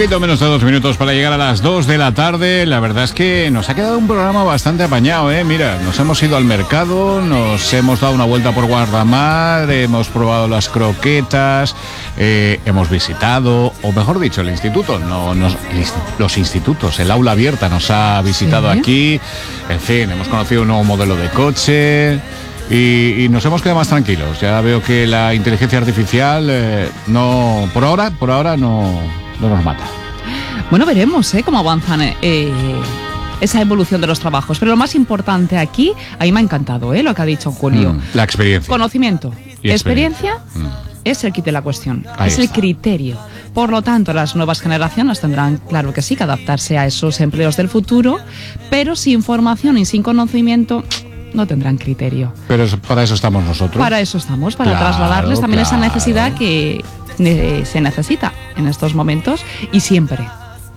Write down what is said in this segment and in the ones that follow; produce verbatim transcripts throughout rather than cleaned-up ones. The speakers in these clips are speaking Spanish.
poquito menos de dos minutos para llegar a las dos de la tarde. La verdad es que nos ha quedado un programa bastante apañado, ¿eh? Mira, nos hemos ido al mercado, nos hemos dado una vuelta por Guardamar, hemos probado las croquetas, eh, hemos visitado, o mejor dicho, el instituto, no, nos, los institutos, el aula abierta nos ha visitado ¿Sí? aquí. En fin, hemos conocido un nuevo modelo de coche. Y, y nos hemos quedado más tranquilos. Ya veo que la inteligencia artificial eh, no, por ahora, por ahora no, no nos mata. Bueno, veremos ¿eh? cómo avanzan eh, esa evolución de los trabajos. Pero lo más importante aquí, a mí me ha encantado ¿eh? lo que ha dicho Julio. Mm, la experiencia. Conocimiento. Y experiencia. experiencia mm. Es el kit de la cuestión. Ahí es está. El criterio. Por lo tanto, las nuevas generaciones tendrán, claro que sí, que adaptarse a esos empleos del futuro, pero sin formación y sin conocimiento no tendrán criterio. Pero eso, para eso estamos nosotros. Para eso estamos, para claro, trasladarles también claro. esa necesidad que ne- se necesita en estos momentos y siempre.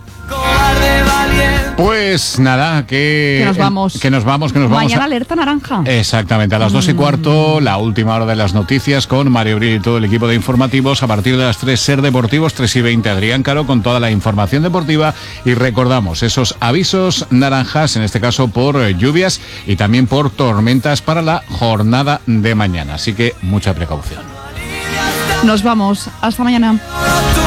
Pues nada, que, Que nos vamos. Que nos vamos, que nos vamos. Mañana a... alerta naranja. Exactamente, a las dos y cuarto, la última hora de las noticias con Mario Abril y todo el equipo de informativos. A partir de las tres, Ser Deportivos, tres y veinte, Adrián Caro con toda la información deportiva. Y recordamos esos avisos naranjas, en este caso por eh, lluvias y también por tormentas para la jornada de mañana. Así que mucha precaución. Nos vamos. Hasta mañana.